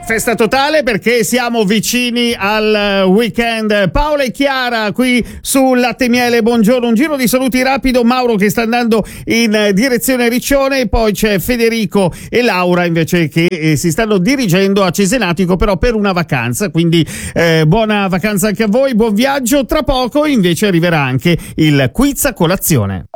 Festa totale perché siamo vicini al weekend. Paola e Chiara qui su Latte e Miele, buongiorno. Un giro di saluti rapido. Mauro che sta andando in direzione Riccione, poi c'è Federico e Laura invece che si stanno dirigendo a Cesenatico però per una vacanza, quindi buona vacanza anche a voi, buon viaggio. Tra poco invece arriverà anche il quiz a colazione.